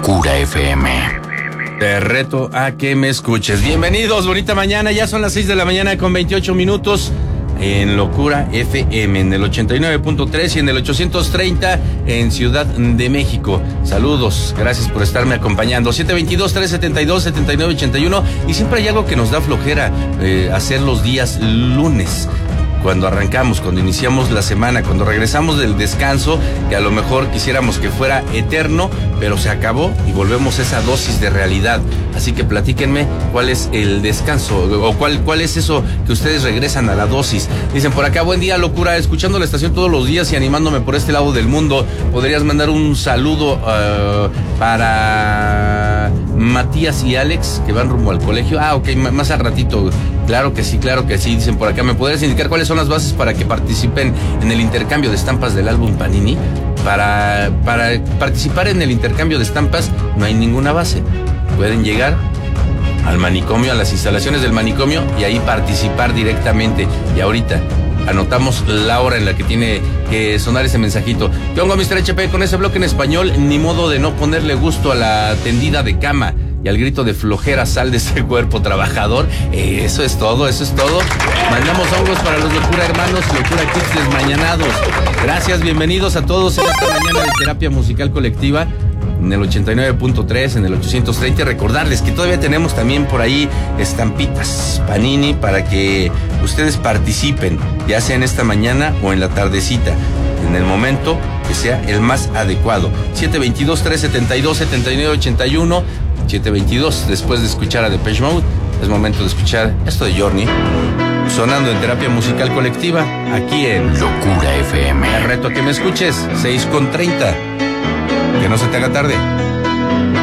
Locura FM. Te reto a que me escuches. Bienvenidos, bonita mañana. Ya son las 6 de la mañana con 28 minutos en Locura FM, en el 89.3 y en el 830 en Ciudad de México. Saludos, gracias por estarme acompañando. 722-372-7981. Y siempre hay algo que nos da flojera hacer los días lunes. Cuando arrancamos, cuando iniciamos la semana, cuando regresamos del descanso, que a lo mejor quisiéramos que fuera eterno, pero se acabó y volvemos a esa dosis de realidad. Así que platíquenme cuál es el descanso o cuál es eso que ustedes regresan a la dosis. Dicen por acá, buen día, Locura, escuchando la estación todos los días y animándome por este lado del mundo. ¿Podrías mandar un saludo para Matías y Alex, que van rumbo al colegio? Ok, más al ratito. Claro que sí, dicen por acá. ¿Me podrías indicar cuáles son las bases para que participen en el intercambio de estampas del álbum Panini? Para participar en el intercambio de estampas no hay ninguna base. Pueden llegar al manicomio, a las instalaciones del manicomio y ahí participar directamente. Y ahorita anotamos la hora en la que tiene que sonar ese mensajito. ¿Qué onda, Mr. HP? Con ese bloque en español, ni modo de no ponerle gusto a la tendida de cama y al grito de flojera, sal de ese cuerpo trabajador. Eso es todo. Mandamos hongos para los Locura Hermanos, Locura Kids desmañanados. Gracias, bienvenidos a todos en esta mañana de terapia musical colectiva en el 89.3, en el 830. Y recordarles que todavía tenemos también por ahí estampitas Panini para que ustedes participen, ya sea en esta mañana o en la tardecita, en el momento que sea el más adecuado. 722-372-7981. 722, después de escuchar a Depeche Mode, es momento de escuchar esto de Journey, sonando en terapia musical colectiva, aquí en Locura FM. Te reto a que me escuches, 6:30. Que no se te haga tarde.